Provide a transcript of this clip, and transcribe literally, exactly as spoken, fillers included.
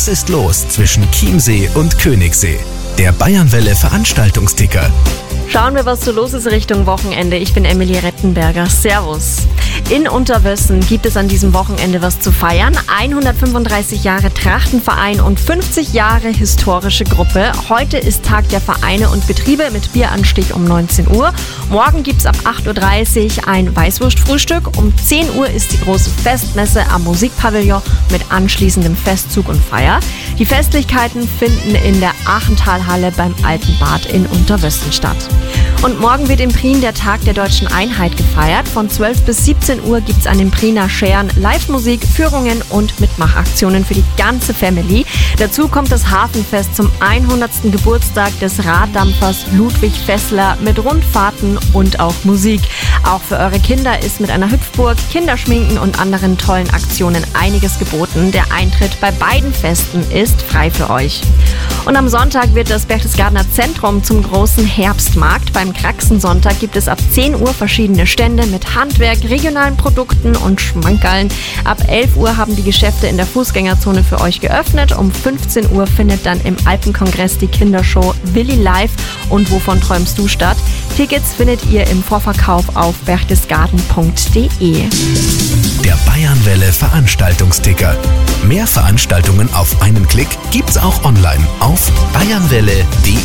Was ist los zwischen Chiemsee und Königssee? Der Bayernwelle Veranstaltungsticker. Schauen wir, was so los ist Richtung Wochenende. Ich bin Emily Rettenberger. Servus. In Unterwössen gibt es an diesem Wochenende was zu feiern. hundertfünfunddreißig Jahre Trachtenverein und fünfzig Jahre historische Gruppe. Heute ist Tag der Vereine und Betriebe mit Bieranstich um neunzehn Uhr. Morgen gibt es ab acht Uhr dreißig ein Weißwurstfrühstück. Um zehn Uhr ist die große Festmesse am Musikpavillon mit anschließendem Festzug und Feier. Die Festlichkeiten finden in der Achentalhalle beim Alten Bad in Unterwössen statt. Und morgen wird in Prien der Tag der Deutschen Einheit gefeiert. Von zwölf bis siebzehn Uhr gibt es an den Priener Schären Live-Musik, Führungen und Mitmachaktionen für die ganze Family. Dazu kommt das Hafenfest zum hundertsten Geburtstag des Raddampfers Ludwig Fessler mit Rundfahrten und auch Musik. Auch für eure Kinder ist mit einer Hüpfburg, Kinderschminken und anderen tollen Aktionen einiges geboten. Der Eintritt bei beiden Festen ist frei für euch. Und am Sonntag wird das Berchtesgadener Zentrum zum großen Herbstmarkt. Beim Kraxensonntag gibt es ab zehn Uhr verschiedene Stände mit Handwerk, regionalen Produkten und Schmankerln. Ab elf Uhr haben die Geschäfte in der Fußgängerzone für euch geöffnet. Um fünfzehn Uhr findet dann im Alpenkongress die Kindershow Willi Live und Wovon träumst du statt. Tickets findet ihr im Vorverkauf auf berchtesgaden punkt de. Der Bayernwelle Veranstaltungsticker. Mehr Veranstaltungen auf einen Klick gibt's auch online auf bayernwelle punkt de.